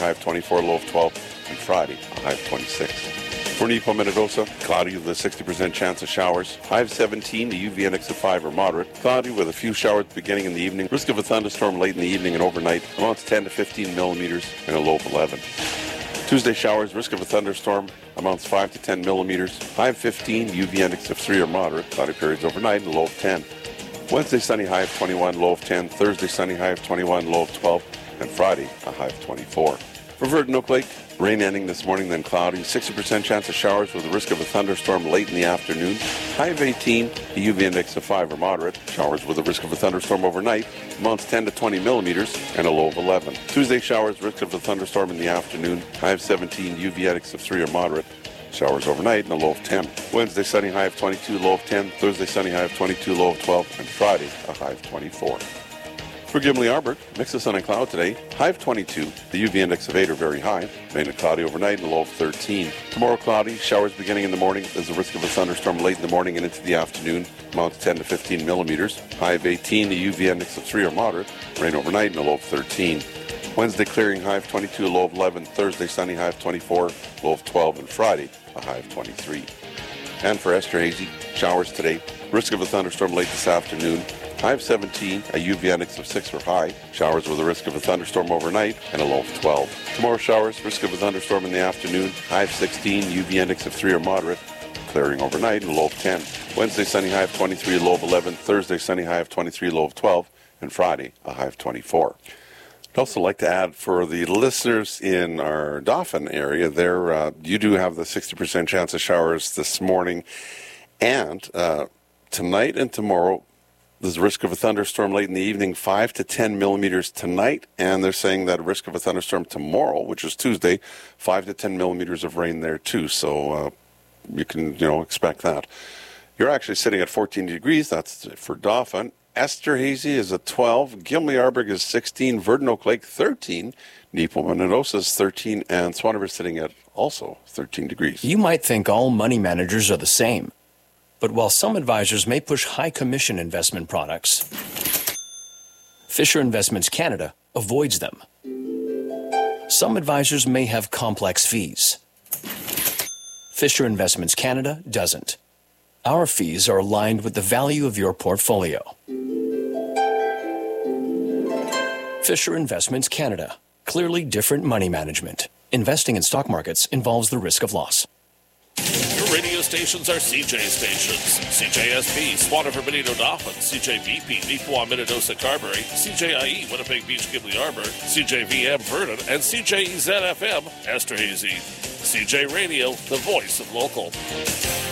high of 24, low of 12, and Friday, a high of 26. For Nepo, Minnedosa, cloudy with a 60% chance of showers. High of 17, the UV index of 5 or moderate. Cloudy with a few showers beginning in the evening. Risk of a thunderstorm late in the evening and overnight. Amounts 10 to 15 millimeters and a low of 11. Tuesday showers, risk of a thunderstorm, amounts 5 to 10 millimeters. High of 15, UV index of 3 or moderate. Cloudy periods overnight and a low of 10. Wednesday sunny, high of 21, low of 10. Thursday sunny, high of 21, low of 12. And Friday, a high of 24. For Virgin Oak Lake, rain ending this morning, then cloudy. 60% chance of showers with a risk of a thunderstorm late in the afternoon. High of 18, the UV index of 5 or moderate. Showers with a risk of a thunderstorm overnight. Amounts 10 to 20 millimeters and a low of 11. Tuesday showers, risk of a thunderstorm in the afternoon. High of 17, UV index of 3 or moderate. Showers overnight and a low of 10. Wednesday sunny, high of 22, low of 10. Thursday sunny, high of 22, low of 12. And Friday, a high of 24. For Gimli Arbor, mix of sun and cloud today. High of 22, the UV index of 8 or very high. Mainly cloudy overnight and a low of 13. Tomorrow cloudy, showers beginning in the morning. There's a risk of a thunderstorm late in the morning and into the afternoon. Amounts 10 to 15 millimeters. High of 18, the UV index of 3 or moderate. Rain overnight and a low of 13. Wednesday clearing, high of 22, low of 11. Thursday sunny, high of 24, low of 12. And Friday, a high of 23. And for Esterhazy, showers today. Risk of a thunderstorm late this afternoon. High of 17, a UV index of 6 or high. Showers with a risk of a thunderstorm overnight and a low of 12. Tomorrow showers, risk of a thunderstorm in the afternoon. High of 16, UV index of 3 or moderate. Clearing overnight and a low of 10. Wednesday sunny, high of 23, low of 11. Thursday sunny, high of 23, low of 12. And Friday, a high of 24. I'd also like to add for the listeners in our Dauphin area, there you do have the 60% chance of showers this morning. And tonight and tomorrow, there's a risk of a thunderstorm late in the evening, 5 to 10 millimeters tonight, and they're saying that a risk of a thunderstorm tomorrow, which is Tuesday, 5 to 10 millimeters of rain there too. So you can, expect that. You're actually sitting at 14 degrees. That's for Dauphin. Esterhazy is at 12. Gimli Arbor is 16. Virgin Oak Lake 13. Nepo Minnedosa is 13, and Swan River sitting at also 13 degrees. You might think all money managers are the same. But while some advisors may push high commission investment products, Fisher Investments Canada avoids them. Some advisors may have complex fees. Fisher Investments Canada doesn't. Our fees are aligned with the value of your portfolio. Fisher Investments Canada. Clearly different money management. Investing in stock markets involves the risk of loss. Your radio stations are CJ stations. CJSB, Swan River, Benito, Dauphin. CJVP, Neepawa, Minnedosa, Carberry. CJIE, Winnipeg Beach, Gimli Arbor. CJVM, Vernon. And CJEZ-FM, Esterhazy. CJ Radio, the voice of local.